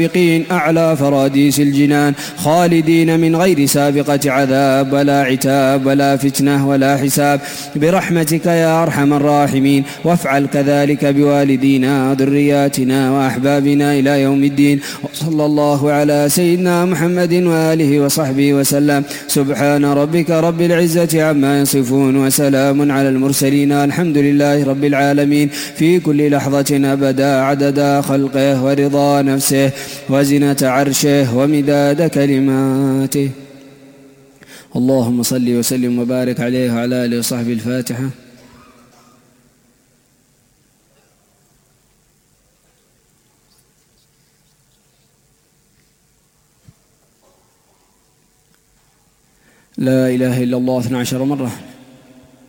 أعلى فراديس الجنان خالدين من غير سابقة عذاب ولا عتاب ولا فتنة ولا حساب برحمتك يا أرحم الراحمين. وافعل كذلك بوالدينا وذرياتنا وأحبابنا إلى يوم الدين. وصلى الله على سيدنا محمد وآله وصحبه وسلم. سبحان ربك رب العزة عما يصفون وسلام على المرسلين الحمد لله رب العالمين. في كل لحظة أبدا عدد خلقه ورضا نفسه وزنة عرشه ومداد كلماته. اللهم صل وسلم وبارك عليه وعلى آله وصحبه. الفاتحة. لا إله إلا الله 12 مرة.